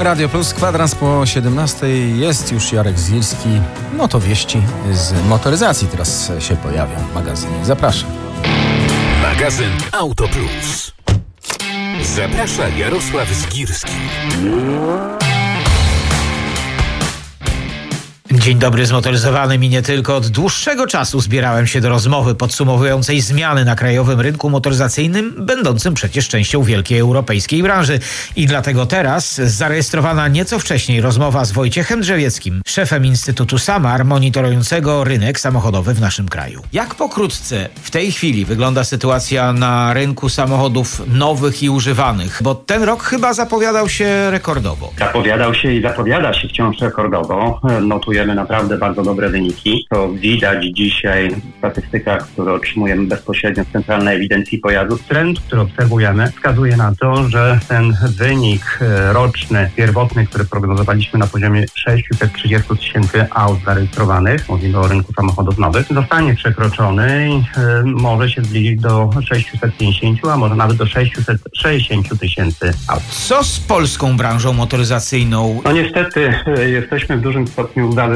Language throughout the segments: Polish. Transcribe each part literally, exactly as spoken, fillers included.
Radio Plus, kwadrans po siedemnastej. Jest już Jarek Zgierski. No to wieści z motoryzacji teraz się pojawią w magazynie. Zapraszam. Magazyn Auto Plus. Zaprasza Jarosław Zgierski. Dzień dobry, zmotoryzowanym i nie tylko. Od dłuższego czasu zbierałem się do rozmowy podsumowującej zmiany na krajowym rynku motoryzacyjnym, będącym przecież częścią wielkiej europejskiej branży. I dlatego teraz zarejestrowana nieco wcześniej rozmowa z Wojciechem Drzewieckim, szefem Instytutu Samar, monitorującego rynek samochodowy w naszym kraju. Jak pokrótce w tej chwili wygląda sytuacja na rynku samochodów nowych i używanych? Bo ten rok chyba zapowiadał się rekordowo. Zapowiadał się i zapowiada się wciąż rekordowo. Notujemy naprawdę bardzo dobre wyniki. To widać dzisiaj w statystykach, które otrzymujemy bezpośrednio z Centralnej Ewidencji Pojazdów. Trend, który obserwujemy, wskazuje na to, że ten wynik roczny, pierwotny, który prognozowaliśmy na poziomie sześćset trzydzieści tysięcy aut zarejestrowanych, mówimy o rynku samochodów nowych, zostanie przekroczony i y, może się zbliżyć do sześćset pięćdziesiąt, a może nawet do sześćset sześćdziesiąt tysięcy aut. Co z polską branżą motoryzacyjną? No niestety y, jesteśmy w dużym stopniu uzależnieni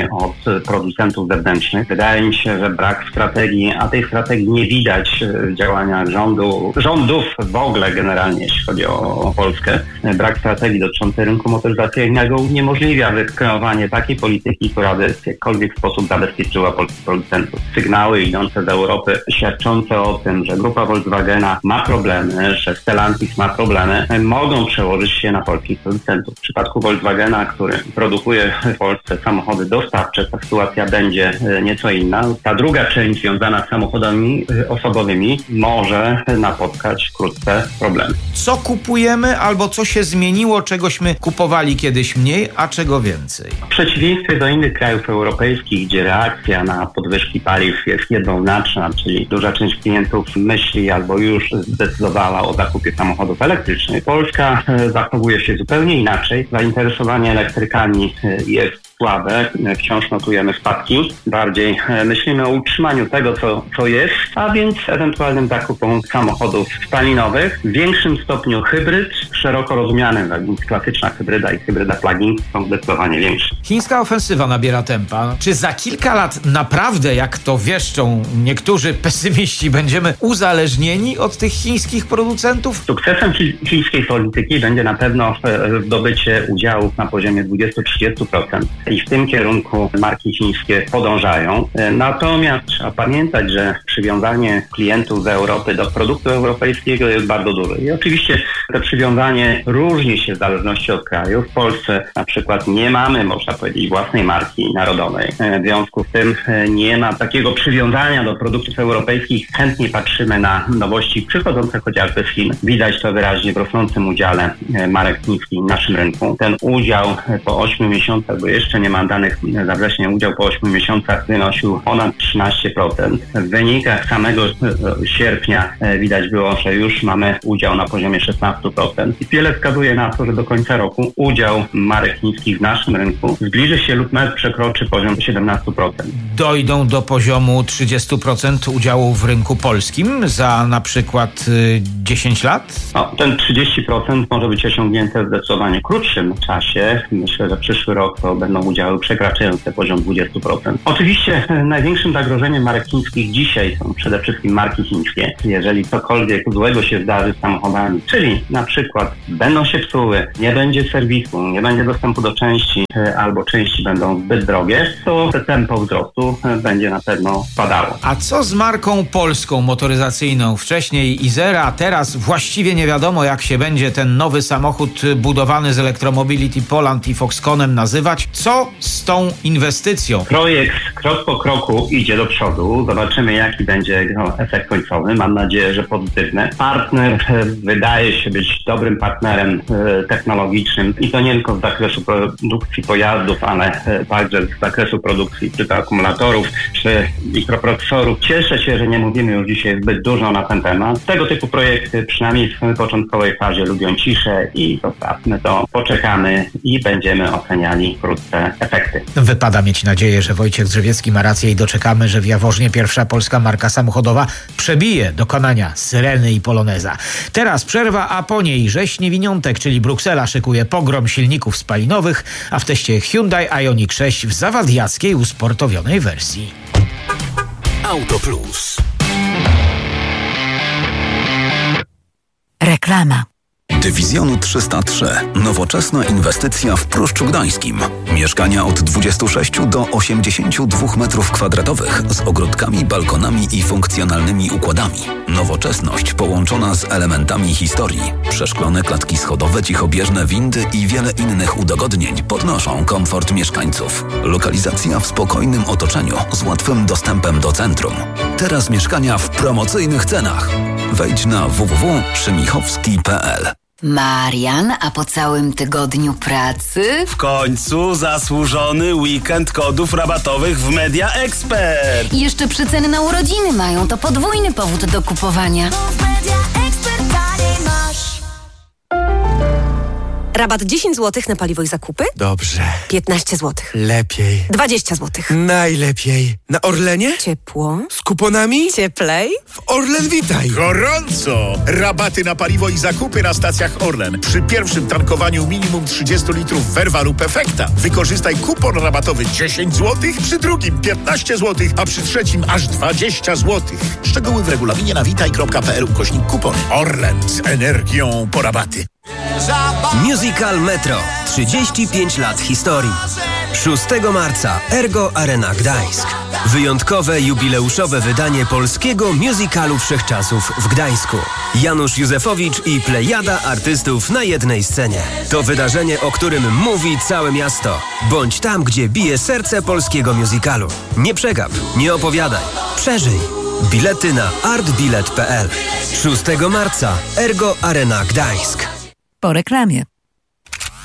od producentów zewnętrznych. Wydaje mi się, że brak strategii, a tej strategii nie widać w działaniach rządu, rządów w ogóle generalnie, jeśli chodzi o, o Polskę. Brak strategii dotyczącej rynku motoryzacyjnego uniemożliwia wykreowanie takiej polityki, która by w jakikolwiek sposób zabezpieczyła polskich producentów. Sygnały idące z Europy świadczące o tym, że grupa Volkswagena ma problemy, że Stellantis ma problemy, mogą przełożyć się na polskich producentów. W przypadku Volkswagena, który produkuje w Polsce samochody dostawcze, ta sytuacja będzie nieco inna. Ta druga część związana z samochodami osobowymi może napotkać wkrótce problemy. Co kupujemy albo co się zmieniło, czegośmy kupowali kiedyś mniej, a czego więcej? W przeciwieństwie do innych krajów europejskich, gdzie reakcja na podwyżki paliw jest jednoznaczna, czyli duża część klientów myśli albo już zdecydowała o zakupie samochodów elektrycznych, Polska zachowuje się zupełnie inaczej. Zainteresowanie elektrykami jest słabe, wciąż notujemy spadki. Bardziej myślimy o utrzymaniu tego, co, co jest, a więc ewentualnym zakupom samochodów spalinowych. W większym stopniu hybryd, szeroko rozumiany, a więc klasyczna hybryda i hybryda plug-in są zdecydowanie większe. Chińska ofensywa nabiera tempa. Czy za kilka lat naprawdę, jak to wieszczą niektórzy pesymiści, będziemy uzależnieni od tych chińskich producentów? Sukcesem chińskiej polityki będzie na pewno zdobycie udziałów na poziomie dwadzieścia do trzydziestu procent. I w tym kierunku marki chińskie podążają. Natomiast trzeba pamiętać, że przywiązanie klientów z Europy do produktu europejskiego jest bardzo duże. I oczywiście to przywiązanie różni się w zależności od kraju. W Polsce na przykład nie mamy, można powiedzieć, własnej marki narodowej. W związku z tym nie ma takiego przywiązania do produktów europejskich. Chętnie patrzymy na nowości przychodzące chociażby z Chin. Widać to wyraźnie w rosnącym udziale marek chińskich w naszym rynku. Ten udział po ośmiu miesiącach, bo jeszcze nie ma danych za września, udział po ośmiu miesiącach wynosił ponad trzynaście procent. W wynikach samego sierpnia widać było, że już mamy udział na poziomie szesnaście procent. I wiele wskazuje na to, że do końca roku udział marek chińskich w naszym rynku zbliży się lub nawet przekroczy poziom siedemnaście procent. Dojdą do poziomu trzydziestu procent udziału w rynku polskim za na przykład dziesięć lat? No, ten trzydzieści procent może być osiągnięte w zdecydowanie krótszym czasie. Myślę, że przyszły rok to będą udziały przekraczające poziom dwadzieścia procent. Oczywiście największym zagrożeniem marek chińskich dzisiaj są przede wszystkim marki chińskie. Jeżeli cokolwiek złego się zdarzy z samochodami, czyli na przykład będą się psuły, nie będzie serwisu, nie będzie dostępu do części albo części będą zbyt drogie, to tempo wzrostu będzie na pewno spadało. A co z marką polską motoryzacyjną? Wcześniej Izera, a teraz właściwie nie wiadomo, jak się będzie ten nowy samochód budowany z Electromobility Poland i Foxconnem nazywać. Co z tą inwestycją? Projekt krok po kroku idzie do przodu. Zobaczymy, jaki będzie jego efekt końcowy. Mam nadzieję, że pozytywny. Partner wydaje się być dobrym partnerem technologicznym i to nie tylko z zakresu produkcji pojazdów, ale także z zakresu produkcji czy to akumulatorów, czy mikroprocesorów. Cieszę się, że nie mówimy już dzisiaj zbyt dużo na ten temat. Tego typu projekty, przynajmniej w początkowej fazie, lubią ciszę i zostawmy to, poczekamy i będziemy oceniali wkrótce duże efekty. Wypada mieć nadzieję, że Wojciech Drzewiecki ma rację i doczekamy, że w Jaworznie pierwsza polska marka samochodowa przebije dokonania Syreny i Poloneza. Teraz przerwa, a po niej rzeź niewiniątek, czyli Bruksela szykuje pogrom silników spalinowych, a w teście Hyundai Ioniq sześć w zawadiackiej usportowionej wersji. Auto Plus. Reklama. Dywizjonu trzysta trzy. Nowoczesna inwestycja w Pruszczu Gdańskim. Mieszkania od dwudziestu sześciu do osiemdziesięciu dwóch metrów kwadratowych z ogródkami, balkonami i funkcjonalnymi układami. Nowoczesność połączona z elementami historii. Przeszklone klatki schodowe, cichobieżne windy i wiele innych udogodnień podnoszą komfort mieszkańców. Lokalizacja w spokojnym otoczeniu z łatwym dostępem do centrum. Teraz mieszkania w promocyjnych cenach. Wejdź na w w w kropka szymichowski kropka p l. Marian, a po całym tygodniu pracy? W końcu zasłużony weekend kodów rabatowych w Media Expert. I jeszcze przeceny na urodziny mają, to podwójny powód do kupowania. Rabat dziesięć złotych na paliwo i zakupy? Dobrze. piętnaście złotych. Lepiej. dwadzieścia złotych. Najlepiej. Na Orlenie? Ciepło. Z kuponami? Cieplej. W Orlen Witaj. Gorąco! Rabaty na paliwo i zakupy na stacjach Orlen. Przy pierwszym tankowaniu minimum trzydzieści litrów Verva lub Efekta wykorzystaj kupon rabatowy dziesięć złotych, przy drugim piętnaście złotych, a przy trzecim aż dwadzieścia złotych. Szczegóły w regulaminie na witaj kropka p l ukośnik kupony. Orlen z energią po rabaty. Musical Metro. trzydzieści pięć lat historii. szóstego marca Ergo Arena Gdańsk. Wyjątkowe jubileuszowe wydanie polskiego musicalu wszechczasów w Gdańsku. Janusz Józefowicz i plejada artystów na jednej scenie. To wydarzenie, o którym mówi całe miasto. Bądź tam, gdzie bije serce polskiego musicalu. Nie przegap, nie opowiadaj. Przeżyj. Bilety na artbilet kropka p l. szóstego marca Ergo Arena Gdańsk. Po reklamie.